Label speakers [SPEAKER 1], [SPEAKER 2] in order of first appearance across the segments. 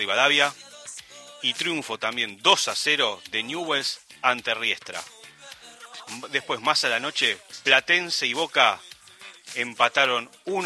[SPEAKER 1] Rivadavia. Y triunfo también 2-0 de Newell's ante Riestra. Después, más a la noche, Platense y Boca empataron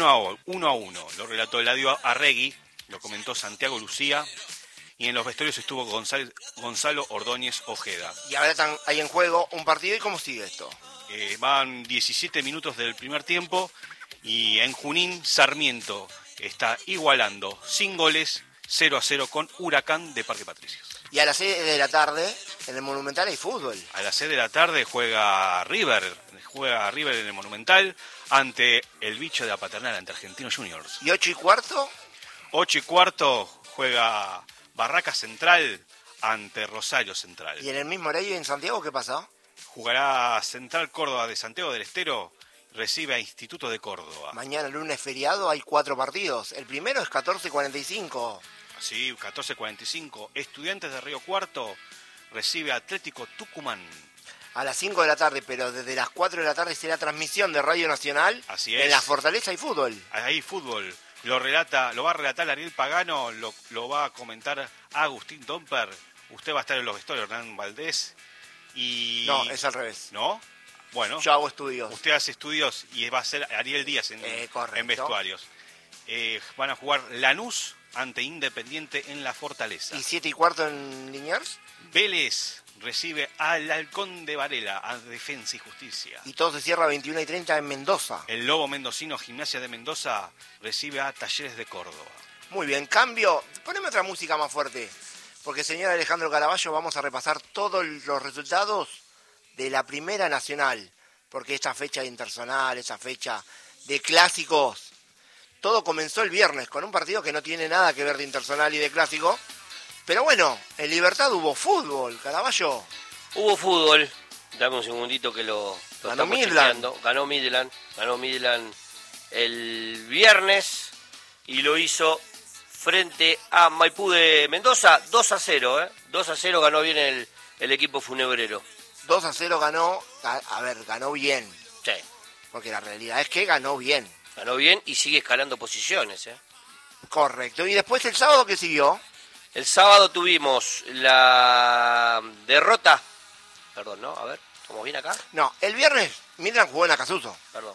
[SPEAKER 1] 1-1. Lo relató Eladio Arregui, lo comentó Santiago Lucía. Y en los vestuarios estuvo Gonzalo Ordóñez Ojeda.
[SPEAKER 2] Y ahora están ahí en juego un partido. ¿Y cómo sigue esto?
[SPEAKER 1] Van 17 minutos del primer tiempo. Y en Junín, Sarmiento está igualando sin goles 0-0 con Huracán de Parque Patricios.
[SPEAKER 2] Y a las 6 de la tarde, en el Monumental hay fútbol.
[SPEAKER 1] A las 6 de la tarde juega River en el Monumental ante el bicho de la Paternal, ante Argentinos Juniors.
[SPEAKER 2] ¿Y 8:15?
[SPEAKER 1] 8:15 juega Barraca Central ante Rosario Central.
[SPEAKER 2] ¿Y en el mismo horario en Santiago qué pasa?
[SPEAKER 1] Jugará Central Córdoba de Santiago del Estero, recibe a Instituto de Córdoba.
[SPEAKER 2] Mañana lunes feriado hay 4 partidos. El primero es 14:45.
[SPEAKER 1] Sí, 14:45. Estudiantes de Río Cuarto recibe a Atlético Tucumán.
[SPEAKER 2] A las 5 de la tarde, pero desde las 4 de la tarde será transmisión de Radio Nacional.
[SPEAKER 1] Así es.
[SPEAKER 2] En la Fortaleza hay fútbol.
[SPEAKER 1] Hay fútbol. Lo va a relatar Ariel Pagano, lo va a comentar Agustín Domper. Usted va a estar en los vestuarios, Hernán Valdés. Y...
[SPEAKER 2] No, es al revés.
[SPEAKER 1] ¿No? Bueno.
[SPEAKER 2] Yo hago estudios.
[SPEAKER 1] Usted hace estudios y va a ser Ariel Díaz en vestuarios. Van a jugar Lanús ante Independiente en la Fortaleza.
[SPEAKER 2] ¿Y 7:15 en Liniers?
[SPEAKER 1] Vélez recibe al Halcón de Varela, a Defensa y Justicia.
[SPEAKER 2] Y todo se cierra 21:30 en Mendoza.
[SPEAKER 1] El Lobo Mendocino, Gimnasia de Mendoza, recibe a Talleres de Córdoba.
[SPEAKER 2] Muy bien, cambio. Poneme otra música más fuerte. Porque, señor Alejandro Caraballo, vamos a repasar todos los resultados de la Primera Nacional. Porque esta fecha de Interzonal, esta fecha de clásicos, todo comenzó el viernes con un partido que no tiene nada que ver de Interzonal y de clásico. Pero bueno, en Libertad hubo fútbol, Caraballo.
[SPEAKER 3] Hubo fútbol. Dame un segundito que lo
[SPEAKER 2] Ganó
[SPEAKER 3] estamos
[SPEAKER 2] Midland.
[SPEAKER 3] chequeando. Ganó Midland el viernes y lo hizo frente a Maipú de Mendoza, 2-0, 2-0 ganó bien el equipo funebrero.
[SPEAKER 2] 2-0 ganó, ganó bien.
[SPEAKER 3] Sí.
[SPEAKER 2] Porque la realidad es que ganó bien.
[SPEAKER 3] Ganó bien y sigue escalando posiciones.
[SPEAKER 2] Correcto. ¿Y después el sábado qué siguió?
[SPEAKER 3] El sábado tuvimos la derrota. Perdón, ¿no? A ver, ¿estamos bien acá?
[SPEAKER 2] No, el viernes Midland jugó en Acasuso.
[SPEAKER 3] Perdón.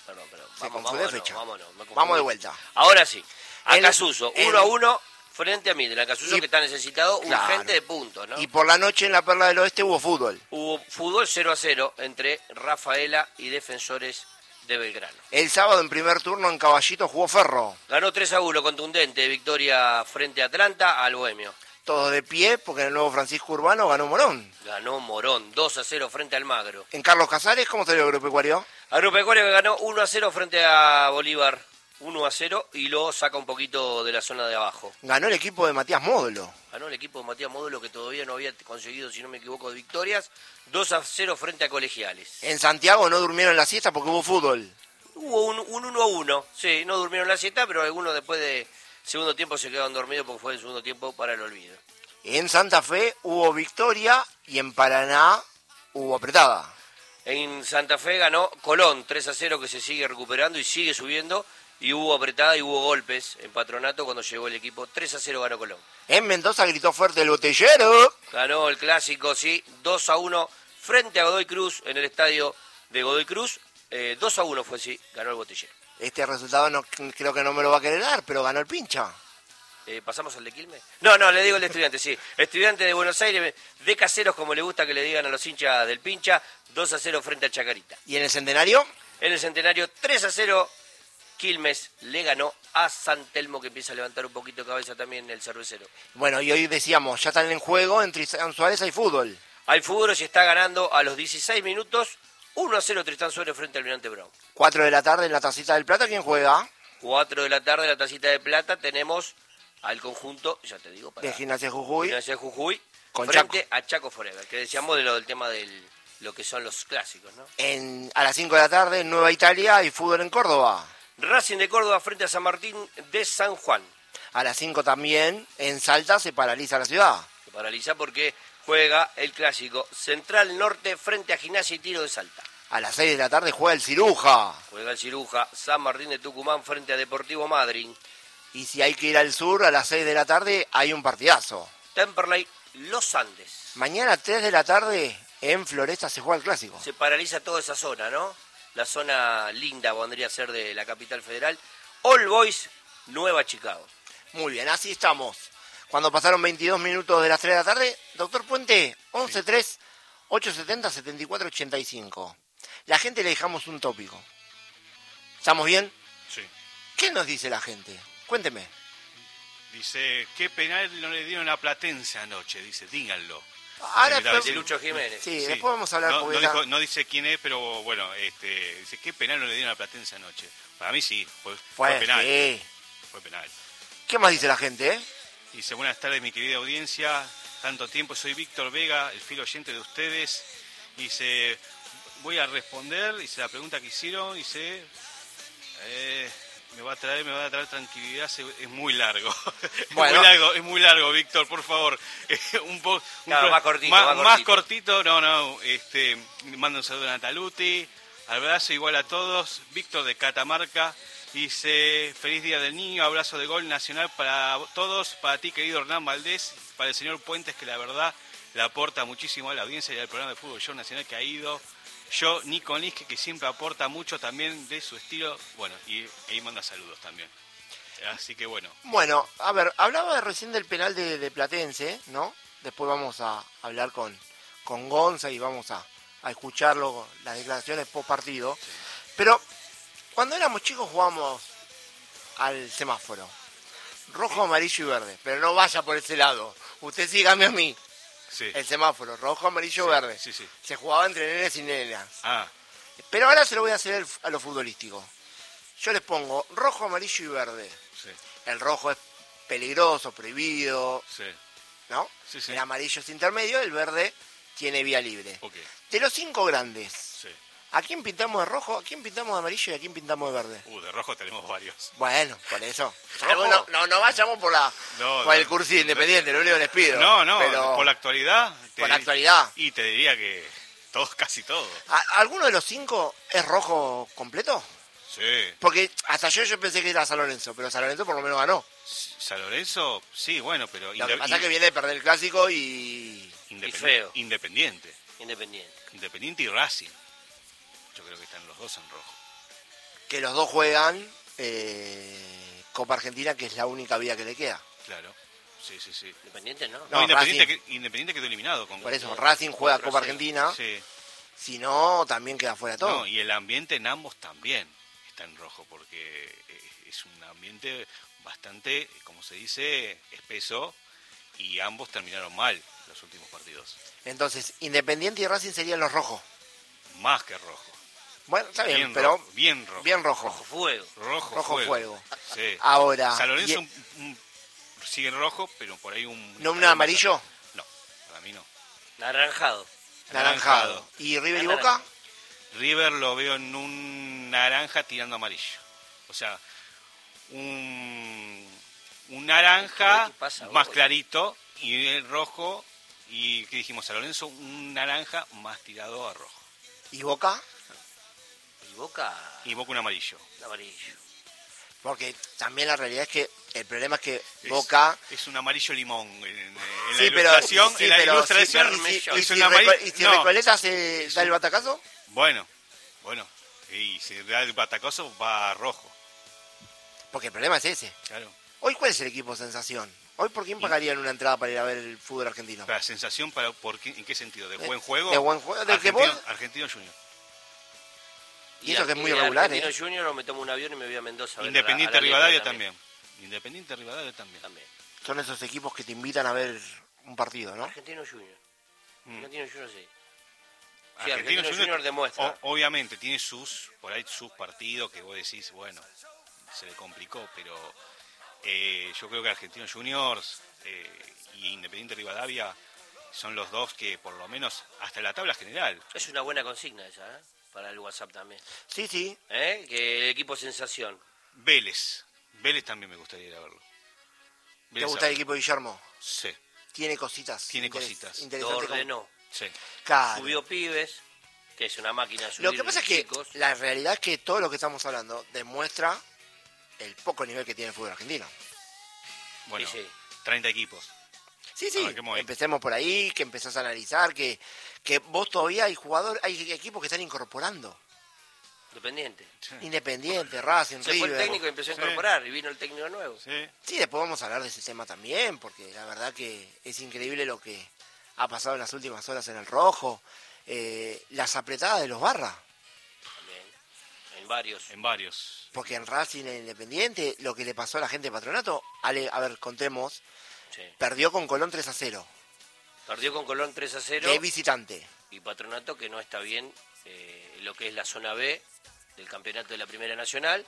[SPEAKER 2] Se confundió fecha.
[SPEAKER 3] Vámonos.
[SPEAKER 2] Vamos de vuelta.
[SPEAKER 3] Ahora sí. Acasuso, 1-1 frente a Midland. Acasuso
[SPEAKER 2] Y,
[SPEAKER 3] que está necesitado
[SPEAKER 2] claro,
[SPEAKER 3] urgente de puntos, ¿no?
[SPEAKER 2] Y por la noche en la Perla del Oeste hubo fútbol.
[SPEAKER 3] Hubo fútbol 0-0 entre Rafaela y Defensores de Belgrano.
[SPEAKER 2] El sábado en primer turno en Caballito jugó Ferro.
[SPEAKER 3] Ganó 3-1 contundente, victoria frente a Atlanta al Bohemio.
[SPEAKER 2] Todos de pie porque en el nuevo Francisco Urbano ganó Morón.
[SPEAKER 3] Ganó Morón 2-0 frente al Magro.
[SPEAKER 2] En Carlos Casares, ¿cómo salió el Agropecuario?
[SPEAKER 3] Agropecuario que ganó 1-0 frente a Bolívar. 1-0 y lo saca un poquito de la zona de abajo.
[SPEAKER 2] Ganó el equipo de Matías Módulo.
[SPEAKER 3] Ganó el equipo de Matías Módulo que todavía no había conseguido, si no me equivoco, victorias. 2-0 frente a Colegiales.
[SPEAKER 2] En Santiago no durmieron la siesta porque hubo fútbol.
[SPEAKER 3] Hubo un 1-1. Sí, no durmieron la siesta, pero algunos después de segundo tiempo se quedaron dormidos porque fue el segundo tiempo para el olvido.
[SPEAKER 2] En Santa Fe hubo victoria y en Paraná hubo apretada.
[SPEAKER 3] En Santa Fe ganó Colón 3-0 que se sigue recuperando y sigue subiendo. Y hubo apretada y hubo golpes en Patronato cuando llegó el equipo. 3-0 ganó Colón.
[SPEAKER 2] En Mendoza gritó fuerte el botellero.
[SPEAKER 3] Ganó el clásico, sí, 2-1 frente a Godoy Cruz en el estadio de Godoy Cruz. 2-1 fue, sí, ganó el botellero.
[SPEAKER 2] Este resultado no, creo que no me lo va a querer dar, pero ganó el Pincha.
[SPEAKER 3] ¿Pasamos al de Quilmes? No, le digo el de Estudiantes, sí. Estudiante de Buenos Aires, de caseros como le gusta que le digan a los hinchas del Pincha, 2-0 frente al Chacarita.
[SPEAKER 2] ¿Y en el Centenario?
[SPEAKER 3] En el Centenario, 3-0. Quilmes le ganó a San Telmo, que empieza a levantar un poquito de cabeza también el cervecero.
[SPEAKER 2] Bueno, y hoy decíamos, ya están en juego, en Tristán Suárez hay fútbol.
[SPEAKER 3] Hay fútbol, se está ganando a los 16 minutos, 1-0 Tristán Suárez frente al Almirante Brown.
[SPEAKER 2] 4 de la tarde en la Tacita del Plata, ¿quién juega?
[SPEAKER 3] 4 de la tarde en la Tacita de Plata tenemos al conjunto, ya te digo, para
[SPEAKER 2] De Gimnasia Jujuy.
[SPEAKER 3] Gimnasia de Jujuy,
[SPEAKER 2] con
[SPEAKER 3] frente
[SPEAKER 2] Chaco.
[SPEAKER 3] a Chaco Forever, que decíamos de lo del tema del lo que son los clásicos, ¿no?
[SPEAKER 2] A las 5 de la tarde en Nueva Italia hay fútbol en Córdoba.
[SPEAKER 3] Racing de Córdoba frente a San Martín de San Juan.
[SPEAKER 2] A las 5 también en Salta se paraliza la ciudad.
[SPEAKER 3] Se paraliza porque juega el clásico Central Norte frente a Gimnasia y Tiro de Salta.
[SPEAKER 2] A las 6 de la tarde juega el Ciruja.
[SPEAKER 3] Juega el Ciruja San Martín de Tucumán frente a Deportivo Madryn.
[SPEAKER 2] Y si hay que ir al sur a las 6 de la tarde, hay un partidazo.
[SPEAKER 3] Temperley, Los Andes.
[SPEAKER 2] Mañana 3 de la tarde en Floresta se juega el clásico.
[SPEAKER 3] Se paraliza toda esa zona, ¿no? La zona linda vendría a ser de la capital federal. All Boys, Nueva Chicago.
[SPEAKER 2] Muy bien, así estamos. Cuando pasaron 22 minutos de las 3 de la tarde, doctor Puente, 11-3-870-7485. La gente le dejamos un tópico. ¿Estamos bien?
[SPEAKER 1] Sí.
[SPEAKER 2] ¿Qué nos dice la gente? Cuénteme.
[SPEAKER 1] Dice, ¿qué penal no le dieron a Platense anoche? Dice, díganlo.
[SPEAKER 2] Ahora
[SPEAKER 3] De Lucho Jiménez.
[SPEAKER 2] Sí, después vamos a hablar.
[SPEAKER 1] No dice quién es, pero bueno, dice, ¿qué penal no le dieron a Platense anoche? Para mí sí, fue penal.
[SPEAKER 2] Sí.
[SPEAKER 1] Fue penal.
[SPEAKER 2] ¿Qué más dice la gente,
[SPEAKER 1] Dice, buenas tardes mi querida audiencia, tanto tiempo, soy Víctor Vega, el fiel oyente de ustedes. Dice, voy a responder, dice la pregunta que hicieron, dice, me va a traer tranquilidad, es muy largo.
[SPEAKER 2] Bueno.
[SPEAKER 1] Es muy largo, Víctor, por favor.
[SPEAKER 3] Más cortito,
[SPEAKER 1] más cortito, mando un saludo a Nataluti, abrazo igual a todos, Víctor de Catamarca. Dice, feliz día del niño, abrazo de gol nacional para todos, para ti querido Hernán Valdés, para el señor Puentes que la verdad le aporta muchísimo a la audiencia y al programa de Fútbol Show Nacional que ha ido. Yo, Nico Nisque, que siempre aporta mucho también de su estilo, bueno, y ahí manda saludos también. Así que bueno.
[SPEAKER 2] Bueno, a ver, hablaba recién del penal de Platense, ¿no? Después vamos a hablar con Gonza y vamos a escucharlo, las declaraciones post partido. Sí. Pero cuando éramos chicos jugábamos al semáforo. Rojo, amarillo y verde. Pero no vaya por ese lado. Usted sígame a mí.
[SPEAKER 1] Sí.
[SPEAKER 2] El semáforo, rojo, amarillo, verde.
[SPEAKER 1] Sí, sí.
[SPEAKER 2] Se jugaba entre nenes y nenas.
[SPEAKER 1] Ah.
[SPEAKER 2] Pero ahora se lo voy a hacer a lo futbolístico. Yo les pongo rojo, amarillo y verde.
[SPEAKER 1] Sí.
[SPEAKER 2] El rojo es peligroso, prohibido.
[SPEAKER 1] Sí.
[SPEAKER 2] ¿No?
[SPEAKER 1] Sí, sí.
[SPEAKER 2] El amarillo es intermedio, el verde tiene vía libre.
[SPEAKER 1] Okay.
[SPEAKER 2] De los 5 grandes,
[SPEAKER 1] sí.
[SPEAKER 2] ¿A quién pintamos de rojo, a quién pintamos de amarillo y a quién pintamos de verde?
[SPEAKER 1] De rojo tenemos varios.
[SPEAKER 2] Bueno, por eso. No vayamos por el cursi independiente, lo único que les pido.
[SPEAKER 1] No, pero por la actualidad.
[SPEAKER 2] Por la actualidad.
[SPEAKER 1] Y te diría que casi todo.
[SPEAKER 2] ¿Alguno de los 5 es rojo completo?
[SPEAKER 1] Sí.
[SPEAKER 2] Porque hasta yo pensé que era San Lorenzo, pero San Lorenzo por lo menos ganó.
[SPEAKER 1] San Lorenzo, sí, bueno, pero...
[SPEAKER 2] Lo que pasa es que viene de perder el clásico y
[SPEAKER 3] feo.
[SPEAKER 1] Independiente y Racing. Yo creo que están los dos en rojo.
[SPEAKER 2] Que los dos juegan Copa Argentina, que es la única vía que le queda.
[SPEAKER 1] Claro, sí.
[SPEAKER 3] Independiente, ¿no?
[SPEAKER 1] No, Independiente quedó eliminado.
[SPEAKER 2] Por eso, Racing juega Copa Argentina.
[SPEAKER 1] Sí.
[SPEAKER 2] Si no, también queda fuera todo.
[SPEAKER 1] No, y el ambiente en ambos también está en rojo, porque es un ambiente bastante, como se dice, espeso, y ambos terminaron mal los últimos partidos.
[SPEAKER 2] Entonces, Independiente y Racing serían los rojos.
[SPEAKER 1] Más que rojo.
[SPEAKER 2] Bueno, está bien, pero
[SPEAKER 1] rojo, bien rojo.
[SPEAKER 2] Bien rojo.
[SPEAKER 3] Rojo fuego.
[SPEAKER 1] Rojo fuego. Sí.
[SPEAKER 2] Ahora.
[SPEAKER 1] San Lorenzo sigue en rojo, pero por ahí
[SPEAKER 2] ¿No un amarillo?
[SPEAKER 1] No, para mí no.
[SPEAKER 3] Naranjado.
[SPEAKER 2] ¿Y River y Boca?
[SPEAKER 1] River lo veo en un naranja tirando amarillo. O sea, un naranja más clarito y el rojo. Y ¿qué dijimos? San Lorenzo, un naranja más tirado a rojo.
[SPEAKER 2] ¿Y Boca?
[SPEAKER 1] Y Boca un amarillo.
[SPEAKER 2] Porque también la realidad es que el problema es que Boca...
[SPEAKER 1] Es un amarillo limón en
[SPEAKER 2] sí,
[SPEAKER 1] la ilustración.
[SPEAKER 2] En la ilustración
[SPEAKER 1] ¿Y si
[SPEAKER 2] Recoleta se da el batacazo?
[SPEAKER 1] Bueno. Y si da el batacazo va a rojo.
[SPEAKER 2] Porque el problema es ese.
[SPEAKER 1] Claro.
[SPEAKER 2] Hoy, ¿cuál es el equipo sensación? Hoy, ¿por quién pagarían una entrada para ir a ver el fútbol argentino?
[SPEAKER 1] ¿Para sensación? ¿En qué sentido? ¿De buen juego?
[SPEAKER 2] ¿De buen juego? ¿De qué
[SPEAKER 1] Argentino Junior.
[SPEAKER 2] Y eso que es muy irregular,
[SPEAKER 3] Argentino Junior, o me tomo un avión y me voy a Mendoza.
[SPEAKER 1] Independiente Rivadavia también.
[SPEAKER 2] Son esos equipos que te invitan a ver un partido, ¿no?
[SPEAKER 3] Argentino Junior. Argentino Junior, sí.
[SPEAKER 1] Sí, Argentino
[SPEAKER 3] Junior demuestra.
[SPEAKER 1] Obviamente, tiene sus partidos que vos decís, bueno, se le complicó, pero yo creo que Argentinos Juniors y Independiente Rivadavia son los dos que por lo menos hasta la tabla general.
[SPEAKER 3] Es una buena consigna esa, para el WhatsApp también.
[SPEAKER 2] Sí.
[SPEAKER 3] Que el equipo sensación.
[SPEAKER 1] Vélez también me gustaría ir a verlo.
[SPEAKER 2] ¿Te gusta el equipo de Guillermo?
[SPEAKER 1] Sí.
[SPEAKER 2] Tiene cositas.
[SPEAKER 3] Lo ordenó.
[SPEAKER 1] Sí.
[SPEAKER 2] Claro.
[SPEAKER 3] Subió pibes, que es una máquina.
[SPEAKER 2] Lo que pasa es que la realidad es que todo lo que estamos hablando demuestra el poco nivel que tiene el fútbol argentino.
[SPEAKER 1] Bueno,
[SPEAKER 3] Sí.
[SPEAKER 1] 30 equipos.
[SPEAKER 2] Sí,
[SPEAKER 1] A ver, ¿cómo es?
[SPEAKER 2] empecemos por ahí, que empezás a analizar, que vos todavía hay equipos que están incorporando.
[SPEAKER 3] Independiente.
[SPEAKER 2] Independiente, Racing,
[SPEAKER 3] Se fue el
[SPEAKER 2] River.
[SPEAKER 3] técnico y empezó a incorporar y vino el técnico nuevo.
[SPEAKER 1] Sí.
[SPEAKER 2] Sí, después vamos a hablar de ese tema también, porque la verdad que es increíble lo que ha pasado en las últimas horas en el Rojo. Las apretadas de los Barra,
[SPEAKER 3] También. En varios.
[SPEAKER 1] En varios.
[SPEAKER 2] porque en Racing e Independiente, lo que le pasó a la gente de Patronato, a ver, contemos,
[SPEAKER 3] Sí.
[SPEAKER 2] perdió con Colón 3-0,
[SPEAKER 3] Perdió con Colón 3-0
[SPEAKER 2] de visitante.
[SPEAKER 3] y Patronato que no está bien lo que es la zona B del campeonato de la Primera Nacional,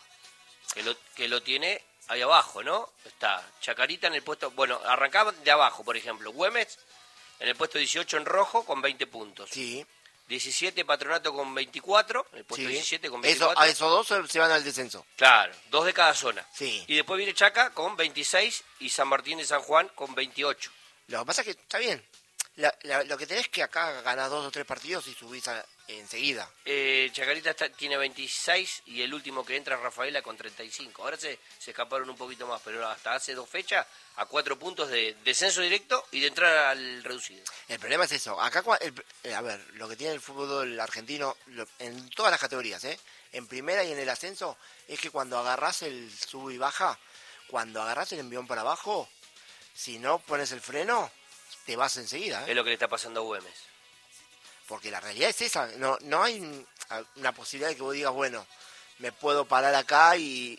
[SPEAKER 3] que lo tiene ahí abajo, ¿no? Está Chacarita en el puesto, bueno, arrancaba de abajo, por ejemplo, Güemes en el puesto 18 en rojo con 20 puntos.
[SPEAKER 2] Sí,
[SPEAKER 3] 17 Patronato con 24, en el puesto
[SPEAKER 2] sí.
[SPEAKER 3] 17 con
[SPEAKER 2] Eso,
[SPEAKER 3] 24.
[SPEAKER 2] a esos dos se van al descenso.
[SPEAKER 3] Claro, 2 de cada zona.
[SPEAKER 2] Sí.
[SPEAKER 3] Y después viene Chaca con 26 y San Martín de San Juan con 28.
[SPEAKER 2] Lo que pasa es que está bien. Lo que tenés que acá ganás 2 o 3 partidos y subís enseguida.
[SPEAKER 3] Chacarita tiene 26 y el último que entra es Rafaela con 35. Ahora se escaparon un poquito más, pero hasta hace 2 fechas a 4 puntos de descenso directo y de entrar al reducido.
[SPEAKER 2] El problema es eso. Acá, a ver, lo que tiene el fútbol argentino en todas las categorías, en primera y en el ascenso, es que cuando agarrás el sub y baja, cuando agarrás el envión para abajo, si no pones el freno, te vas enseguida.
[SPEAKER 3] Es lo que le está pasando a Güemes.
[SPEAKER 2] Porque la realidad es esa. No hay una posibilidad de que vos digas, bueno, me puedo parar acá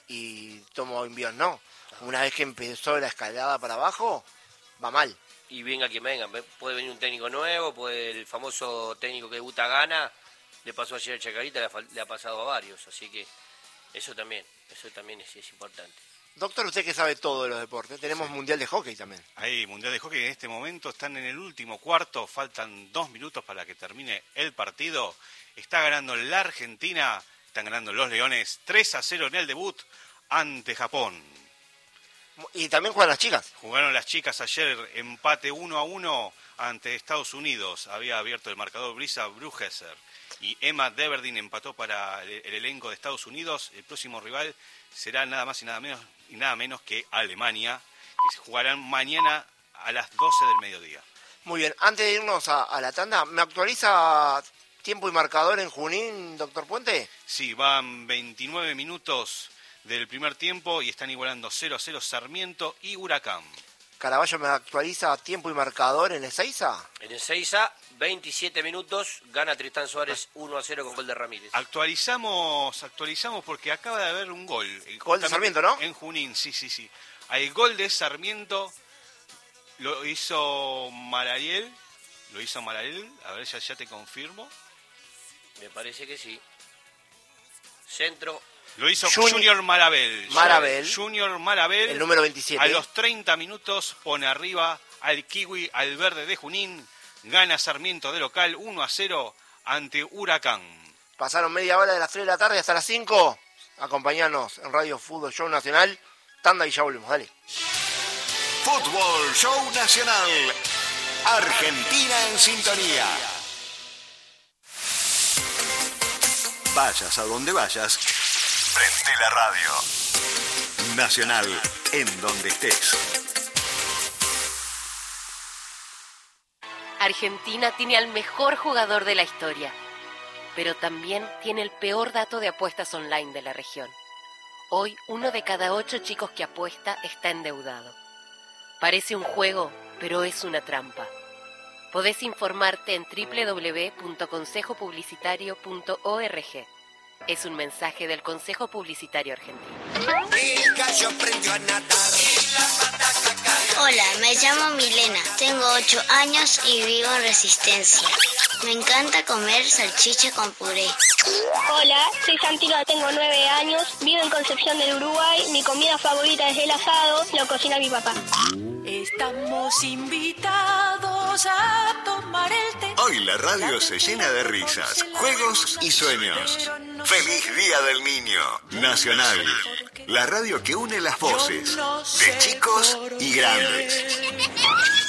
[SPEAKER 2] y tomo envíos. No. Una vez que empezó la escalada para abajo, va mal.
[SPEAKER 3] Y venga quien venga, puede venir un técnico nuevo, puede el famoso técnico que debuta gana, le pasó ayer a Chacarita, le ha pasado a varios, así que eso también es importante.
[SPEAKER 2] Doctor, usted que sabe todo de los deportes, tenemos Mundial de Hockey también.
[SPEAKER 1] Hay Mundial de Hockey en este momento, están en el último cuarto, faltan 2 minutos para que termine el partido. Está ganando la Argentina, están ganando los Leones 3-0 en el debut ante Japón.
[SPEAKER 2] Y también juegan las chicas.
[SPEAKER 1] Jugaron las chicas ayer empate 1-1 ante Estados Unidos. Había abierto el marcador Brisa Brugesser y Emma Deverdin empató para el elenco de Estados Unidos. El próximo rival será nada más y nada menos que Alemania, que se jugarán mañana a las 12 del mediodía.
[SPEAKER 2] Muy bien, antes de irnos a la tanda, ¿me actualiza tiempo y marcador en Junín, doctor Puente?
[SPEAKER 1] Sí, van 29 minutos del primer tiempo y están igualando 0-0 Sarmiento y Huracán.
[SPEAKER 2] Caraballo, ¿me actualiza tiempo y marcador en Ezeiza?
[SPEAKER 3] En Ezeiza, 27 minutos, gana Tristán Suárez 1-0 con gol de Ramírez.
[SPEAKER 1] Actualizamos porque acaba de haber un gol.
[SPEAKER 2] Gol de Sarmiento, ¿no?
[SPEAKER 1] En Junín, sí. El gol de Sarmiento lo hizo Malariel. A ver, ya te confirmo.
[SPEAKER 3] Me parece que sí. Centro.
[SPEAKER 1] Lo hizo Junior Marabel. Junior Marabel.
[SPEAKER 2] El número 27.
[SPEAKER 1] A los 30 minutos pone arriba al Kiwi, al verde de Junín. Gana Sarmiento de local 1-0 ante Huracán.
[SPEAKER 2] Pasaron media hora de las 3 de la tarde hasta las 5. Acompañanos en Radio Fútbol Show Nacional. Tanda y ya volvemos, dale.
[SPEAKER 4] Fútbol Show Nacional. Argentina en sintonía. Vayas a donde vayas, prende la radio. Nacional, en donde estés.
[SPEAKER 5] Argentina tiene al mejor jugador de la historia, pero también tiene el peor dato de apuestas online de la región. Hoy, 1 de cada 8 chicos que apuesta está endeudado. Parece un juego, pero es una trampa. Podés informarte en www.consejopublicitario.org. Es un mensaje del Consejo Publicitario Argentino.
[SPEAKER 6] Hola, me llamo Milena, tengo 8 años y vivo en Resistencia. Me encanta comer salchicha con puré.
[SPEAKER 7] Hola, soy Santino, tengo 9 años, vivo en Concepción del Uruguay, mi comida favorita es el asado, lo cocina mi papá.
[SPEAKER 8] Estamos invitados a tomar el té.
[SPEAKER 4] Hoy la radio se llena de risas, juegos y sueños. ¡Feliz Día del Niño! Nacional, la radio que une las voces de chicos y grandes.